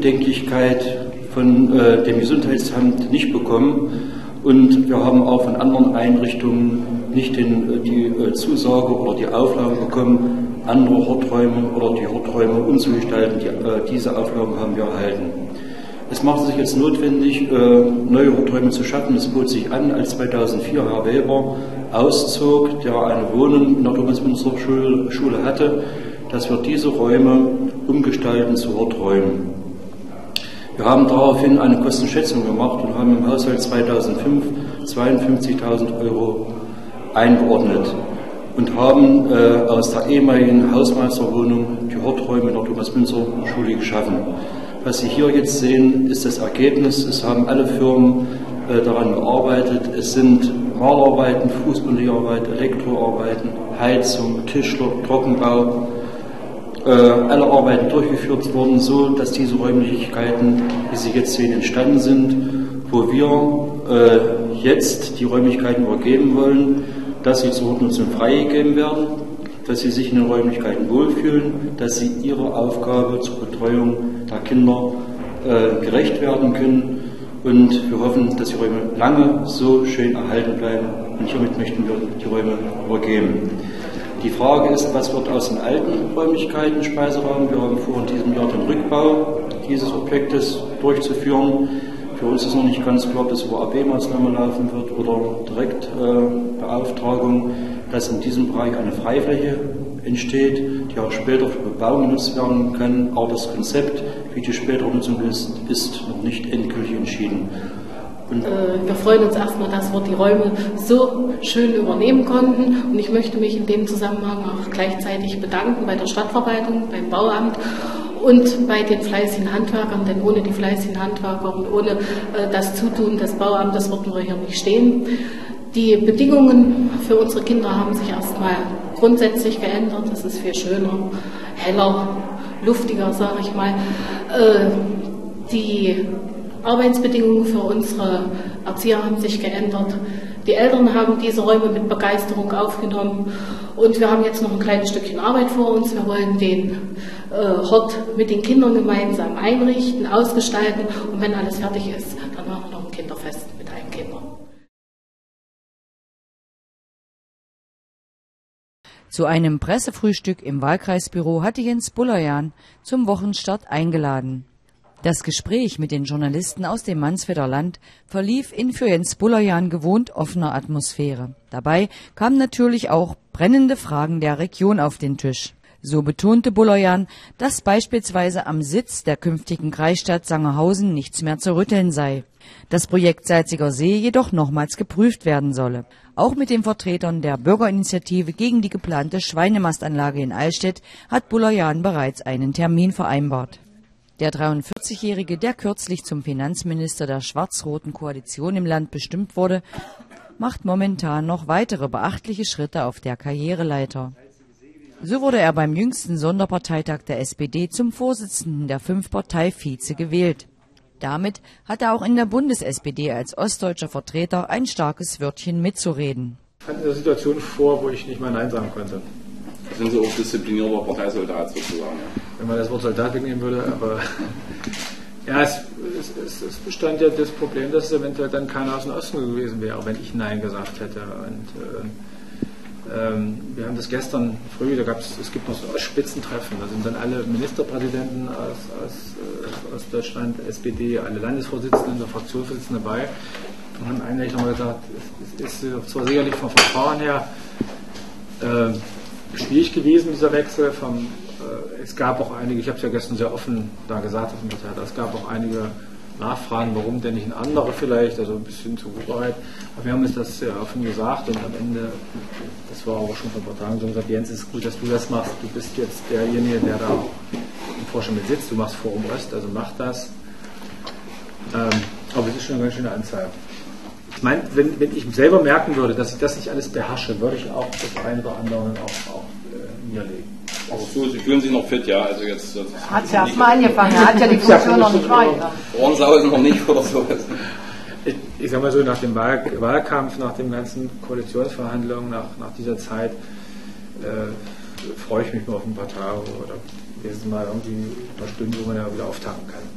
Bedenklichkeit von dem Gesundheitsamt nicht bekommen und wir haben auch von anderen Einrichtungen nicht die Zusage oder die Auflage bekommen, andere Horträume oder die Horträume umzugestalten. Diese Auflagen haben wir erhalten. Es macht sich jetzt notwendig, neue Horträume zu schaffen. Es bot sich an, als 2004 Herr Weber auszog, der eine Wohnung in der Thomas-Münster Schule hatte, dass wir diese Räume umgestalten zu Horträumen. Wir haben daraufhin eine Kostenschätzung gemacht und haben im Haushalt 2005 52.000 € eingeordnet und haben aus der ehemaligen Hausmeisterwohnung die Horträume in der Thomas-Münster Schule geschaffen. Was Sie hier jetzt sehen, ist das Ergebnis. Es haben alle Firmen daran gearbeitet. Es sind Malerarbeiten, Fußbodenarbeit, Elektroarbeiten, Heizung, Tischler, Trockenbau, alle Arbeiten durchgeführt worden, so dass diese Räumlichkeiten, wie Sie jetzt sehen, entstanden sind, wo wir jetzt die Räumlichkeiten übergeben wollen, dass sie zur Nutzung freigegeben werden, dass sie sich in den Räumlichkeiten wohlfühlen, dass sie ihrer Aufgabe zur Betreuung der Kinder gerecht werden können. Und wir hoffen, dass die Räume lange so schön erhalten bleiben. Und hiermit möchten wir die Räume übergeben. Die Frage ist, was wird aus den alten Räumlichkeiten, Speiseraum? Wir haben vor, in diesem Jahr den Rückbau dieses Objektes durchzuführen. Für uns ist noch nicht ganz klar, ob das über AB-Maßnahme laufen wird oder Direktbeauftragung, dass in diesem Bereich eine Freifläche entsteht, die auch später für Bebauung genutzt werden kann. Aber das Konzept, wie die spätere Nutzung ist noch nicht endgültig entschieden. Wir freuen uns erstmal, dass wir die Räume so schön übernehmen konnten. Und ich möchte mich in dem Zusammenhang auch gleichzeitig bedanken bei der Stadtverwaltung, beim Bauamt und bei den fleißigen Handwerkern, denn ohne die fleißigen Handwerker und ohne das Zutun des Bauamtes würden wir hier nicht stehen. Die Bedingungen für unsere Kinder haben sich erstmal grundsätzlich geändert. Es ist viel schöner, heller, luftiger, sage ich mal. Die Arbeitsbedingungen für unsere Erzieher haben sich geändert. Die Eltern haben diese Räume mit Begeisterung aufgenommen und wir haben jetzt noch ein kleines Stückchen Arbeit vor uns. Wir wollen den Hort mit den Kindern gemeinsam einrichten, ausgestalten und wenn alles fertig ist, dann machen wir noch ein Kinderfest mit allen Kindern. Zu einem Pressefrühstück im Wahlkreisbüro hatte Jens Bullerjahn zum Wochenstart eingeladen. Das Gespräch mit den Journalisten aus dem Mansfelder Land verlief in für Jens Bullerjahn gewohnt offener Atmosphäre. Dabei kamen natürlich auch brennende Fragen der Region auf den Tisch. So betonte Bullerjahn, dass beispielsweise am Sitz der künftigen Kreisstadt Sangerhausen nichts mehr zu rütteln sei. Das Projekt Salziger See jedoch nochmals geprüft werden solle. Auch mit den Vertretern der Bürgerinitiative gegen die geplante Schweinemastanlage in Allstedt hat Bullerjahn bereits einen Termin vereinbart. Der 43-Jährige, der kürzlich zum Finanzminister der schwarz-roten Koalition im Land bestimmt wurde, macht momentan noch weitere beachtliche Schritte auf der Karriereleiter. So wurde er beim jüngsten Sonderparteitag der SPD zum Vorsitzenden der 5-Partei-Vize gewählt. Damit hat er auch in der Bundes-SPD als ostdeutscher Vertreter ein starkes Wörtchen mitzureden. Ich fand eine Situation vor, wo ich nicht mal Nein sagen konnte. Sind Sie auch disziplinierter Parteisoldat sozusagen? Ja. Wenn man das Wort Soldat wegnehmen würde, aber ja, es bestand ja das Problem, dass es eventuell dann keiner aus dem Osten gewesen wäre, wenn ich Nein gesagt hätte. Und wir haben das gestern früh, es gibt noch so Spitzentreffen, da sind dann alle Ministerpräsidenten aus Deutschland, SPD, alle Landesvorsitzenden, der Fraktionsvorsitzenden dabei und haben eigentlich nochmal gesagt, es ist zwar sicherlich vom Verfahren her schwierig gewesen, dieser Wechsel. Es gab auch einige, ich habe es ja gestern sehr offen da gesagt, es gab auch einige Nachfragen, warum denn nicht ein anderer vielleicht, also ein bisschen zur Wahrheit. Aber wir haben uns das sehr offen gesagt und am Ende, das war aber schon vor ein paar Tagen so gesagt, Jens, es ist gut, dass du das machst. Du bist jetzt derjenige, der da im Vorstand mit sitzt. Du machst Forum Ost, also mach das. Aber es ist schon eine ganz schöne Anzahl. Ich meine, wenn ich selber merken würde, dass ich das nicht alles beherrsche, würde ich auch das eine oder andere auch niederlegen. Also Sie fühlen sich noch fit, ja? Also jetzt hat es ja erstmal angefangen, er hat ja die Funktion noch nicht weiter. Ohrensausen noch nicht oder so. Ich sag mal so, nach dem Wahlkampf, nach den ganzen Koalitionsverhandlungen, nach dieser Zeit freue ich mich mal auf ein paar Tage oder wenigstens mal irgendwie ein paar Stunden, wo man ja wieder auftanken kann.